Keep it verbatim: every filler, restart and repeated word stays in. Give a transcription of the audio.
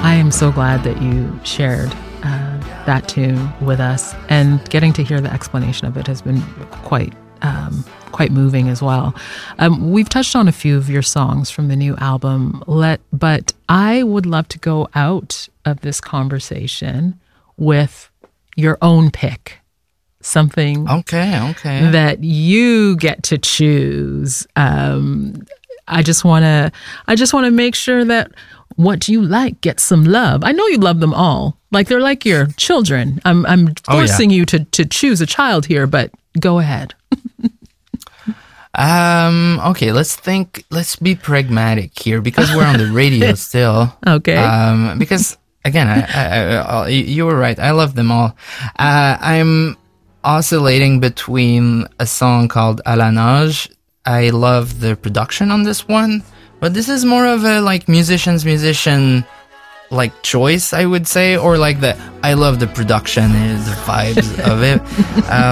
I am so glad that you shared uh, that tune with us, and getting to hear the explanation of it has been quite um, quite moving as well. Um, we've touched on a few of your songs from the new album, Let, but I would love to go out of this conversation with your own pick. Something okay, okay. that you get to choose. Um, I just want to. I just want to make sure that what you like gets some love. I know you love them all, like they're like your children. I'm. I'm forcing oh, yeah. you to to choose a child here, but go ahead. um. Okay. Let's think. Let's be pragmatic here because we're on the radio still. Okay. Um. Because again, I, I, I, you were right. I love them all. Uh, I'm oscillating between a song called À la nage. I love the production on this one, but this is more of a like musician's musician like choice, I would say, or like the I love the production is the vibes of it. Uh,